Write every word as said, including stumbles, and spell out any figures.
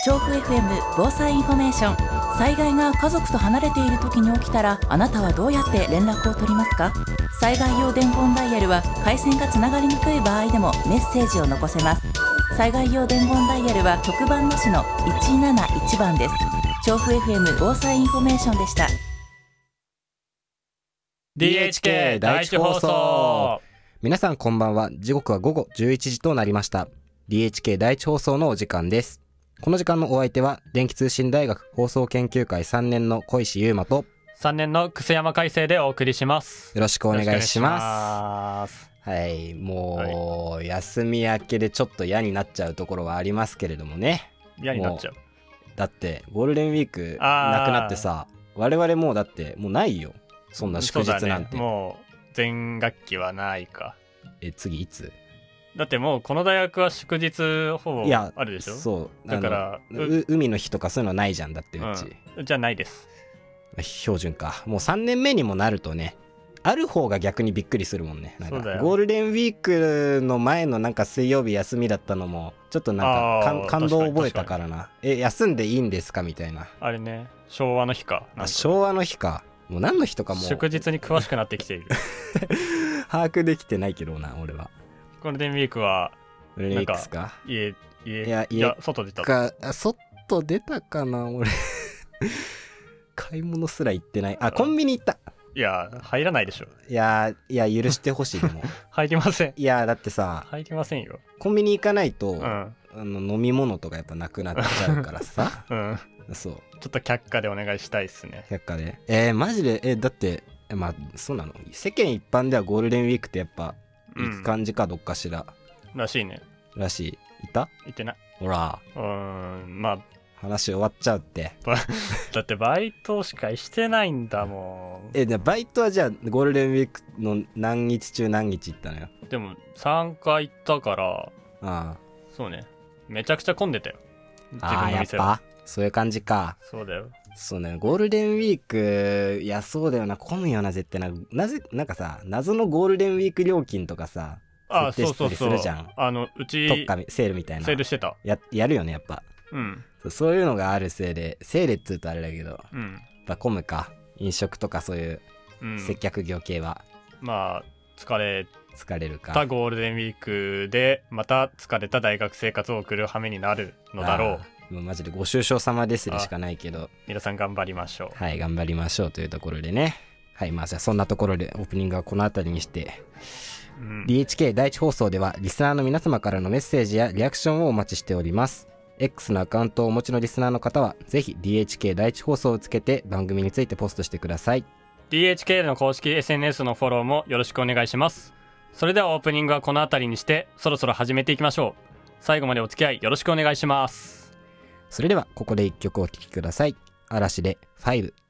調布 エフエム 防災インフォメーション。災害が家族と離れている時に起きたら、あなたはどうやって連絡を取りますか？災害用伝言ダイヤルは回線がつながりにくい場合でもメッセージを残せます。災害用伝言ダイヤルは特番なしのいちなないちばんです。調布 エフエム 防災インフォメーションでした。 ディーエイチケー 第一放送。 皆さんこんばんは。時刻は午後じゅういちじとなりました。 ディーエイチケー 第一放送のお時間です。この時間のお相手は電気通信大学放送研究会さんねんの小石優馬とさんねんの楠山海生でお送りします。 よろしくお願いします。 はい、もう、はい、休み明けでちょっと嫌になっちゃうところはありますけれどもね。 嫌になっちゃう。 だってゴールデンウィークなくなってさ、我々もうだってもうないよ、そんな祝日なんて。 ね、もう全学期はないか。 え、次いつ？ だってもうこの大学は祝日ほぼあるでしょ。 そうだから海の日とかそういうのないじゃん。だってうち、 うん、じゃあないです。 標準か。もうさんねんめにもなるとね、ある方が逆にびっくりするもんね。なんかゴールデンウィークの前のなんか水曜日休みだったのもちょっとなんか感動を覚えたからな。え、休んでいいんですかみたいな。 あれね、昭和の日か。 あ、昭和の日か。もう何の日とかも祝日に詳しくなってきている。 把握できてないけどな、俺は。 ゴールデンウィークはゴールデンウィークか。 家家いやいや外出たか。あ、外出たかな俺。買い物すら行ってない。あ、コンビニ行った。 いや入らないでしょ。 いやいや許してほしい。でも入りません。 いやだってさ、 入りませんよ。 コンビニ行かないと、 うん、 あの飲み物とかやっぱなくなっちゃうからさ。 うん、 そう、 ちょっと却下でお願いしたいっすね。 却下で。えー、マジで。えだってまあそうなの。世間一般ではゴールデンウィークってやっぱ行く感じか、どっかしら、 うん、らしいね。 らしい。いた？ 行ってない。 ほら、 うーん、まあ話終わっちゃうって。 だってバイトしかしてないんだもん。 え、でバイトはじゃあゴールデンウィークの何日中何日行ったのよ。 でもさんかい行ったから。ああ、 そうね、めちゃくちゃ混んでたよ。自分の店は。 ああ、やっぱそういう感じか。 そうだよ。 そうね、ゴールデンウィーク、いやそうだよな、混むよな絶対な。なぜなんかさ、謎のゴールデンウィーク料金とかさ、 ああ、 設定したりするじゃん。 そうそうそう、あのうち特価セールみたいな。 セールしてた。 ややるよねやっぱ。 うん。 そう、そういうのがあるせいで、セールっつうとあれだけど、 うん、 やっぱ混むか。飲食とかそういう接客業系は、 うん、まあ疲れ疲れるか。 たゴールデンウィークでまた疲れた大学生活を送る羽目になるのだろう。 もうマジでご愁傷様ですでしかないけど、 皆さん頑張りましょう。 はい、頑張りましょうというところでね。はい、まあじゃあそんなところでオープニングはこの辺りにして、うん、ディーエイチケー 第一放送ではリスナーの皆様からのメッセージやリアクションをお待ちしております。 X のアカウントをお持ちのリスナーの方はぜひ ディーエイチケー 第一放送をつけて番組についてポストしてください。 ディーエイチケー の公式 エスエヌエス のフォローもよろしくお願いします。それではオープニングはこの辺りにしてそろそろ始めていきましょう。最後までお付き合いよろしくお願いします。 それではここで一曲お聴きください。嵐でファイブ。